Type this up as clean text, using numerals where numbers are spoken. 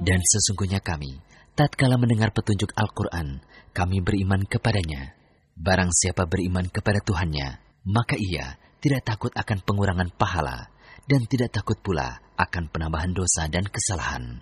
Dan sesungguhnya kami, tatkala mendengar petunjuk Al-Quran, kami beriman kepadanya. Barang siapa beriman kepada Tuhannya, maka ia tidak takut akan pengurangan pahala, dan tidak takut pula akan penambahan dosa dan kesalahan.